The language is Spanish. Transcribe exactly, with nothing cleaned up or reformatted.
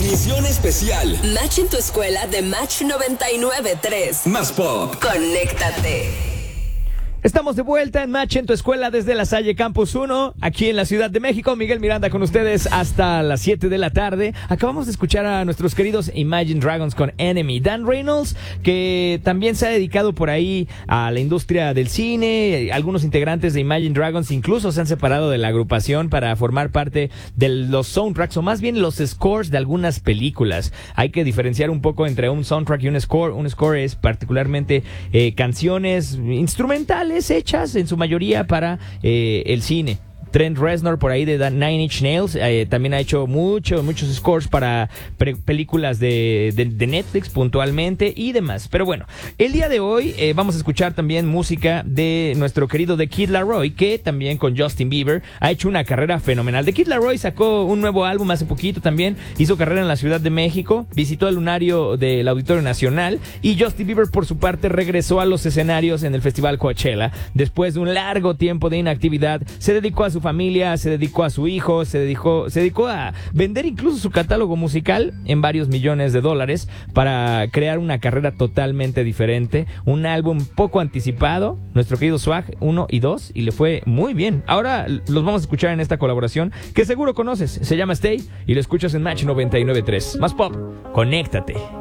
Transmisión especial. Match en tu escuela de Match noventa y nueve punto tres. Más pop. Conéctate. Estamos de vuelta en Match en tu escuela desde La Salle Campus uno, aquí en la Ciudad de México. Miguel Miranda con ustedes hasta las siete de la tarde. Acabamos de escuchar a nuestros queridos Imagine Dragons con Enemy. Dan Reynolds, que también se ha dedicado por ahí a la industria del cine. Algunos integrantes de Imagine Dragons incluso se han separado de la agrupación para formar parte de los soundtracks, o más bien los scores de algunas películas. Hay que diferenciar un poco entre un soundtrack y un score. Un score es particularmente eh, canciones instrumentales hechas en su mayoría para eh, el cine. Trent Reznor, por ahí de Nine Inch Nails, eh, también ha hecho mucho, muchos scores para pre- películas de, de, de Netflix puntualmente y demás. Pero bueno, el día de hoy eh, vamos a escuchar también música de nuestro querido The Kid Laroi, que también con Justin Bieber ha hecho una carrera fenomenal. The Kid Laroi sacó un nuevo álbum hace poquito también, hizo carrera en la Ciudad de México, visitó el lunario del Auditorio Nacional, y Justin Bieber por su parte regresó a los escenarios en el Festival Coachella. Después de un largo tiempo de inactividad, se dedicó a su familia, se dedicó a su hijo, se dedicó, se dedicó a vender incluso su catálogo musical en varios millones de dólares para crear una carrera totalmente diferente, un álbum poco anticipado, nuestro querido Swag uno y dos, y le fue muy bien. Ahora los vamos a escuchar en esta colaboración que seguro conoces, se llama Stay, y lo escuchas en Match noventa y nueve punto tres. Más pop, conéctate.